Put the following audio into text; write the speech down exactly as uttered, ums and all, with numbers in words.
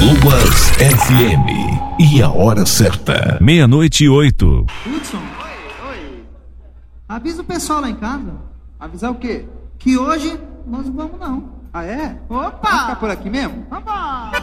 Lubas F M. E a hora certa, meia-noite e oito. Hudson, Oi, oi. avisa o pessoal lá em casa Avisar o quê? que hoje nós não vamos não. Ah, é? Opa! Vai ficar por aqui mesmo? Vamos!